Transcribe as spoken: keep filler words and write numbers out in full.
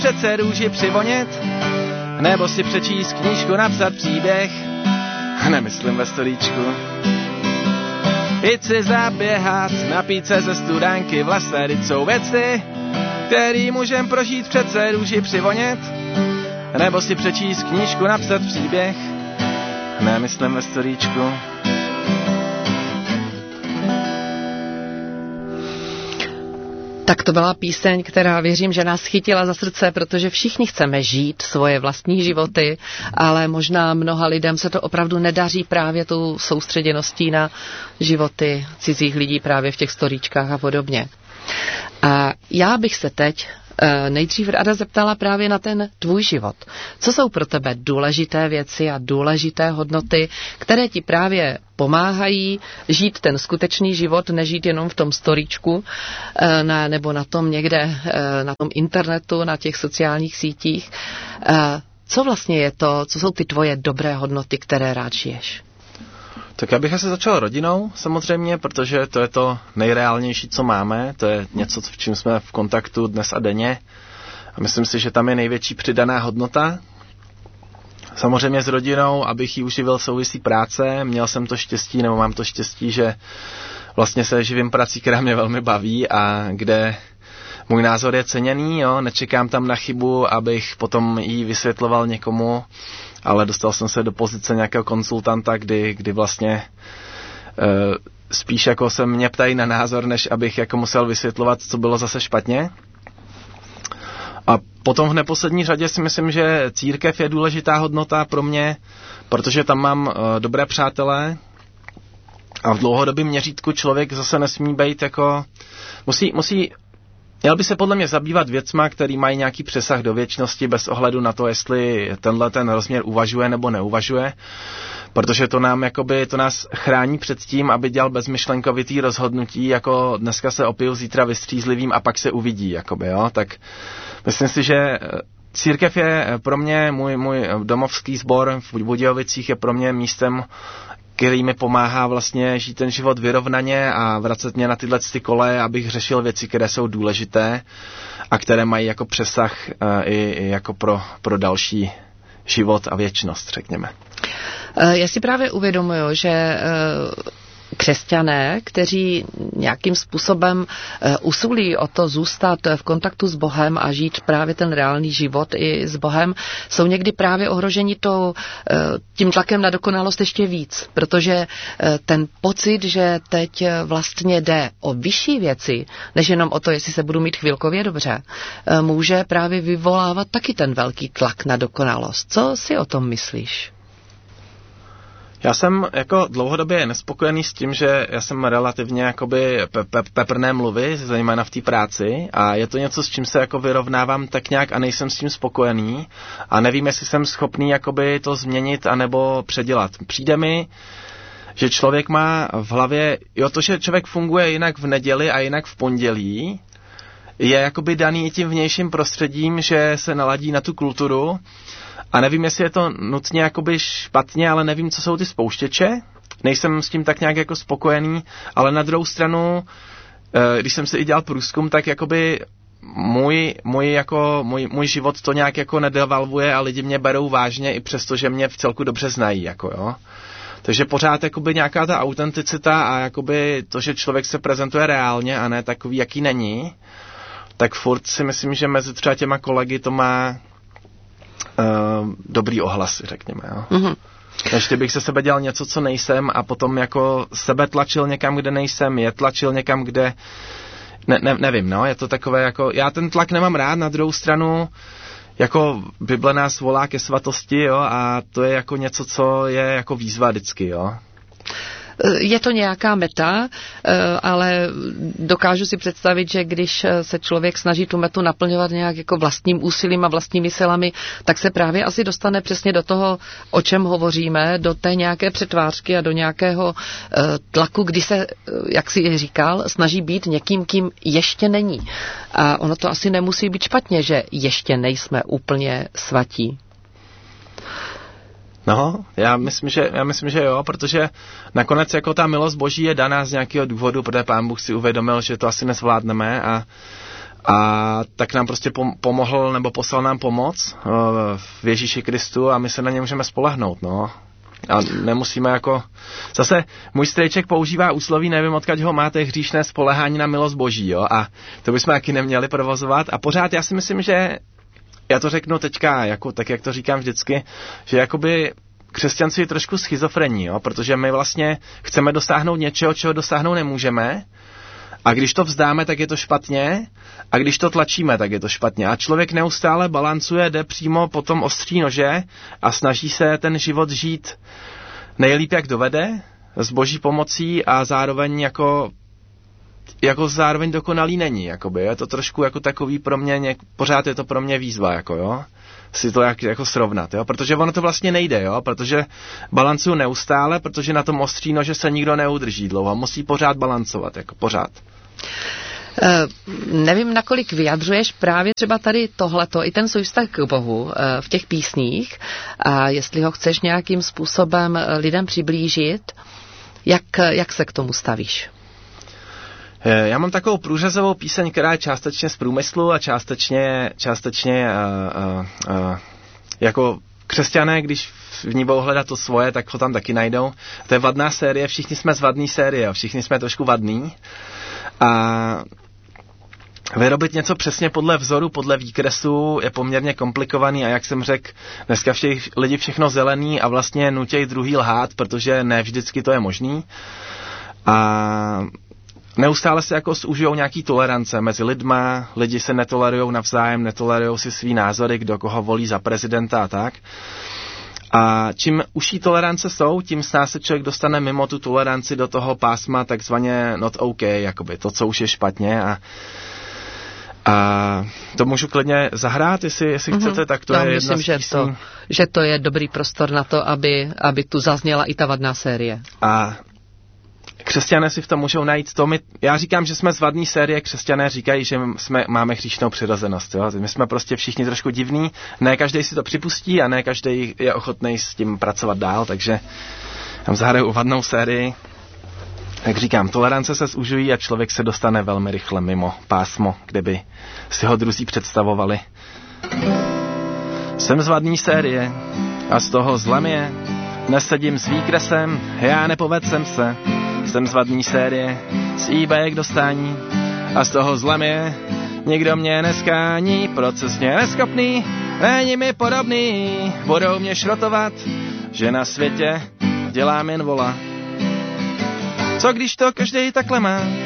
přece růži přivonět, nebo si přečíst knížku, napsat příběh, nemyslím ve storíčku. Jít si zaběhat, napít se ze studánky v lese, vždyť jsou věci, který můžem prožít, přece růži přivonět, nebo si přečíst knížku, napsat příběh, nemyslím ve storíčku. Tak to byla píseň, která věřím, že nás chytila za srdce, protože všichni chceme žít svoje vlastní životy, ale možná mnoha lidem se to opravdu nedaří právě tou soustředěností na životy cizích lidí právě v těch storíčkách a podobně. A já bych se teď nejdřív ráda zeptala právě na ten tvůj život. Co jsou pro tebe důležité věci a důležité hodnoty, které ti právě pomáhají žít ten skutečný život, nežít jenom v tom storíčku na, nebo na tom někde, na tom internetu, na těch sociálních sítích. Co vlastně je to, co jsou ty tvoje dobré hodnoty, které rád žiješ? Tak já bych asi začal rodinou samozřejmě, protože to je to nejreálnější, co máme. To je něco, v čím jsme v kontaktu dnes a denně. A myslím si, že tam je největší přidaná hodnota. Samozřejmě s rodinou, abych ji uživil, souvisí práce. Měl jsem to štěstí, nebo mám to štěstí, že vlastně se živím prací, která mě velmi baví a kde můj názor je ceněný. Jo? Nečekám tam na chybu, abych potom ji vysvětloval někomu, ale dostal jsem se do pozice nějakého konzultanta, kdy, kdy vlastně e, spíš jako se mě ptají na názor, než abych jako musel vysvětlovat, co bylo zase špatně. A potom v neposlední řadě si myslím, že církev je důležitá hodnota pro mě, protože tam mám e, dobré přátelé a v dlouhodobém měřítku člověk zase nesmí být jako... Musí... musí Měl by se podle mě zabývat věcma, který mají nějaký přesah do věčnosti bez ohledu na to, jestli tenhle ten rozměr uvažuje nebo neuvažuje, protože to nám jakoby, to nás chrání před tím, aby dělal bezmyšlenkovitý rozhodnutí, jako dneska se opiju, zítra vystřízlivým a pak se uvidí, jakoby, jo, tak myslím si, že církev je pro mě, můj, můj domovský sbor v Budějovicích je pro mě místem, který mi pomáhá vlastně žít ten život vyrovnaně a vracet mě na tyhle ty koleje, abych řešil věci, které jsou důležité a které mají jako přesah uh, i, i jako pro, pro další život a věčnost, řekněme. Já si právě uvědomuju, že křesťané, kteří nějakým způsobem usilí o to zůstat v kontaktu s Bohem a žít právě ten reálný život i s Bohem, jsou někdy právě ohroženi to, tím tlakem na dokonalost ještě víc, protože ten pocit, že teď vlastně jde o vyšší věci, než jenom o to, jestli se budu mít chvilkově dobře, může právě vyvolávat taky ten velký tlak na dokonalost. Co si o tom myslíš? Já jsem jako dlouhodobě nespokojený s tím, že já jsem relativně jakoby pe- pe- peprné mluvy, zejména v té práci a je to něco, s čím se jako vyrovnávám tak nějak a nejsem s tím spokojený a nevím, jestli jsem schopný jakoby to změnit anebo předělat. Přijde mi, že člověk má v hlavě, jo, to, že člověk funguje jinak v neděli a jinak v pondělí, je jakoby daný i tím vnějším prostředím, že se naladí na tu kulturu. A nevím, jestli je to nutně jakoby špatně, ale nevím, co jsou ty spouštěče. Nejsem s tím tak nějak jako spokojený, ale na druhou stranu, když jsem si i dělal průzkum, tak jakoby můj, můj, jako, můj, můj život to nějak jako nedevalvuje a lidi mě berou vážně i přesto, že mě v celku dobře znají. Jako jo. Takže pořád jakoby nějaká ta autenticita a jakoby to, že člověk se prezentuje reálně a ne takový, jaký není, tak furt si myslím, že mezi třeba těma kolegy to má Uh, dobrý ohlasy, řekněme. Jo. Mm-hmm. Ještě bych se sebe dělal něco, co nejsem a potom jako sebe tlačil někam, kde nejsem, je tlačil někam, kde ne, ne, nevím, no, je to takové jako, já ten tlak nemám rád, na druhou stranu jako Bible nás volá ke svatosti, jo, a to je jako něco, co je jako výzva vždycky, jo. Je to nějaká meta, ale dokážu si představit, že když se člověk snaží tu metu naplňovat nějak jako vlastním úsilím a vlastními silami, tak se právě asi dostane přesně do toho, o čem hovoříme, do té nějaké přetvářky a do nějakého tlaku, kdy se, jak si říkal, snaží být někým, kým ještě není. A ono to asi nemusí být špatně, že ještě nejsme úplně svatí. No, já myslím, že, já myslím, že jo, protože nakonec jako ta milost Boží je daná z nějakého důvodu, protože Pán Bůh si uvědomil, že to asi nezvládneme a, A tak nám prostě pomohl, nebo poslal nám pomoc v Ježíši Kristu a my se na ně můžeme spolehnout, no. A nemusíme jako... Zase můj strejček používá úsloví, nevím, odkud ho máte, hříšné spolehání na milost Boží, jo, a to bychom taky neměli provozovat. A pořád já si myslím, že já to řeknu teďka, jako, tak jak to říkám vždycky, že jakoby křesťanství je trošku schizofrení, jo, protože my vlastně chceme dosáhnout něčeho, čeho dosáhnout nemůžeme, a když to vzdáme, tak je to špatně, a když to tlačíme, tak je to špatně. A člověk neustále balancuje, jde přímo po tom ostří nože a snaží se ten život žít nejlíp, jak dovede, s Boží pomocí a zároveň jako, jako zároveň dokonalý není. Jakoby. Je to trošku jako takový pro mě, něk, pořád je to pro mě výzva, jako jo. Si to jak, jako srovnat, jo, protože ono to vlastně nejde, jo, protože balancuju neustále, protože na tom ostří nože se nikdo neudrží dlouho, musí pořád balancovat, jako pořád. Uh, nevím, nakolik vyjadřuješ právě třeba tady tohleto, i ten svůj vztah k Bohu uh, v těch písních, a jestli ho chceš nějakým způsobem lidem přiblížit, jak, jak se k tomu stavíš? Já mám takovou průřezovou píseň, která je částečně z průmyslu a částečně, částečně uh, uh, uh, jako křesťané, když v ní budou hledat to svoje, tak ho tam taky najdou. To je vadná série, všichni jsme z vadný série, všichni jsme trošku vadný. A vyrobit něco přesně podle vzoru, podle výkresu je poměrně komplikovaný a jak jsem řekl, dneska všech, lidi všechno zelený a vlastně nutějí druhý lhát, protože ne vždycky to je možný. A neustále se jako zúžujou nějaký tolerance mezi lidma, lidi se netolerujou navzájem, netolerujou si svý názory, kdo koho volí za prezidenta a tak. A čím užší tolerance jsou, tím snáz se člověk dostane mimo tu toleranci do toho pásma takzvaně not OK, jakoby to, co už je špatně a a to můžu klidně zahrát, jestli, jestli mm-hmm. chcete, tak to no, je myslím, jedna z že písní. to, že to je dobrý prostor na to, aby, aby tu zazněla i ta vadná série. A křesťané si v tom můžou najít to. My, já říkám, že jsme z vadný série, křesťané říkají, že jsme, máme hříšnou přirozenost. Jo? My jsme prostě všichni trošku divní, ne každý si to připustí a ne každý je ochotný s tím pracovat dál, takže tam zahraju vadnou sérii. Jak říkám, tolerance se zúžují a člověk se dostane velmi rychle mimo pásmo, kde by si ho druzí představovali. Jsem z vadný série a z toho zlem je, nesedím s výkresem, já nepovedl jsem se. Jsem z vadný série, z eBay k dostání a z toho zlem je, nikdo mě neskání, procesně neschopný, není mi podobný, budou mě šrotovat, že na světě dělám jen vola. Co když to každej takhle má,